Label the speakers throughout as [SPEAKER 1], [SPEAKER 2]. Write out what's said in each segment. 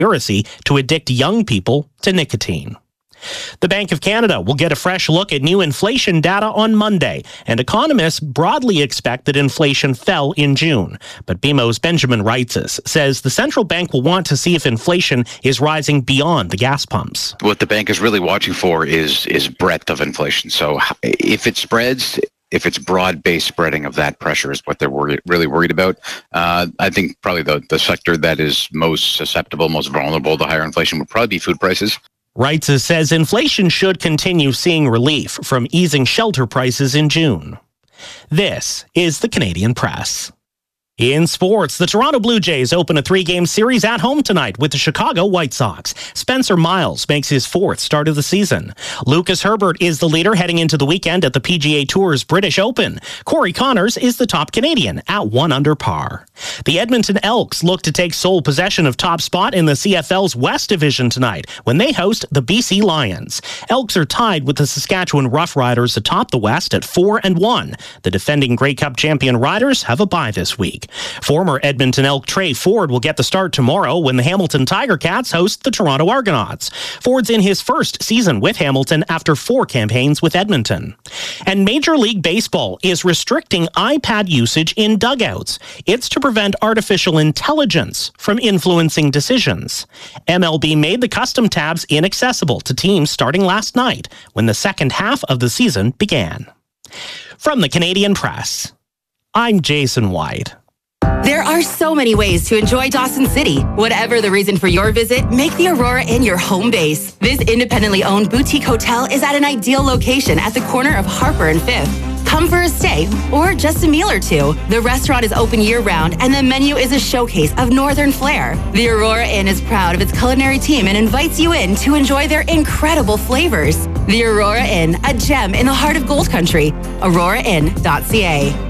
[SPEAKER 1] conspiracy to addict young people to nicotine. The Bank of Canada will get a fresh look at new inflation data on Monday, and economists broadly expect that inflation fell in June. But BMO's Benjamin Reitzes says the central bank will want to see if inflation is rising beyond the gas pumps.
[SPEAKER 2] What the bank is really watching for is breadth of inflation. So if it spreads, if it's broad-based spreading of that pressure is what they're really worried about. I think probably the sector that is most susceptible, most vulnerable to higher inflation would probably be food prices.
[SPEAKER 1] Reitzes says inflation should continue seeing relief from easing shelter prices in June. This is the Canadian Press. In sports, the Toronto Blue Jays open a 3-game series at home tonight with the Chicago White Sox. Spencer Miles makes his 4th start of the season. Lucas Herbert is the leader heading into the weekend at the PGA Tour's British Open. Corey Connors is the top Canadian at 1 under par. The Edmonton Elks look to take sole possession of top spot in the CFL's West Division tonight when they host the BC Lions. Elks are tied with the Saskatchewan Roughriders atop the West at 4-1. The defending Grey Cup champion Riders have a bye this week. Former Edmonton Elk Trey Ford will get the start tomorrow when the Hamilton Tiger Cats host the Toronto Argonauts. Ford's in his first season with Hamilton after 4 campaigns with Edmonton. And Major League Baseball is restricting iPad usage in dugouts. It's to prevent artificial intelligence from influencing decisions. MLB made the custom tabs inaccessible to teams starting last night when the second half of the season began. From the Canadian Press, I'm Jason White.
[SPEAKER 3] There are so many ways to enjoy Dawson City. Whatever the reason for your visit, make the Aurora Inn your home base. This independently owned boutique hotel is at an ideal location at the corner of Harper and 5th. Come for a stay or just a meal or two. The restaurant is open year-round and the menu is a showcase of northern flair. The Aurora Inn is proud of its culinary team and invites you in to enjoy their incredible flavors. The Aurora Inn, a gem in the heart of Gold Country. AuroraInn.ca.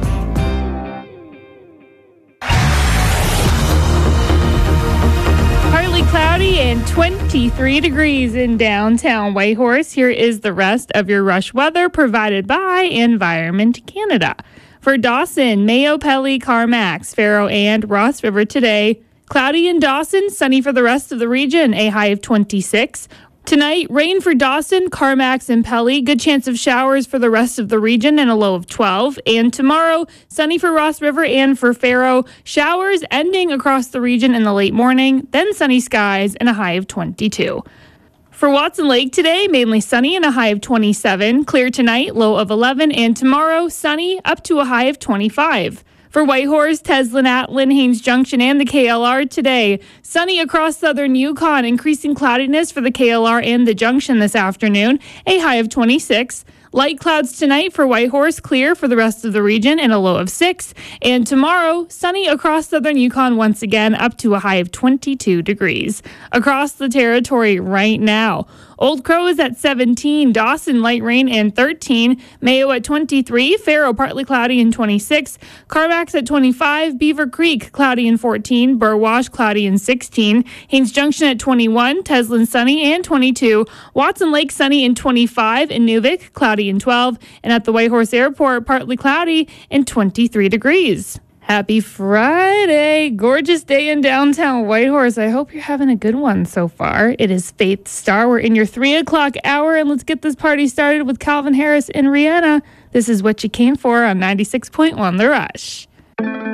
[SPEAKER 4] Cloudy and 23 degrees in downtown Whitehorse. Here is the rest of your rush weather provided by Environment Canada. For Dawson, Mayo, Pelly, Carmax, Faro, and Ross River today. Cloudy in Dawson, sunny for the rest of the region, a high of 26. Tonight, rain for Dawson, Carmax, and Pelly. Good chance of showers for the rest of the region and a low of 12. And tomorrow, sunny for Ross River and for Faro. Showers ending across the region in the late morning, then sunny skies and a high of 22. For Watson Lake today, mainly sunny and a high of 27. Clear tonight, low of 11. And tomorrow, sunny up to a high of 25. For Whitehorse, Teslin, Atlin, Haines Junction, and the KLR today. Sunny across southern Yukon, increasing cloudiness for the KLR and the Junction this afternoon, a high of 26. Light clouds tonight for Whitehorse, clear for the rest of the region and a low of 6. And tomorrow, sunny across southern Yukon once again, up to a high of 22 degrees. Across the territory right now, Old Crow is at 17, Dawson light rain and 13, Mayo at 23, Faro partly cloudy and 26, Carmax at 25, Beaver Creek cloudy and 14, Burwash cloudy and 16, Haines Junction at 21, Teslin sunny and 22, Watson Lake sunny and 25, Inuvik cloudy and 12, and at the Whitehorse Airport partly cloudy and 23 degrees. Happy Friday. Gorgeous day in downtown Whitehorse. I hope you're having a good one so far. It is Faith Star. We're in your 3 o'clock hour, and let's get this party started with Calvin Harris and Rihanna. This is what you came for on 96.1 The Rush.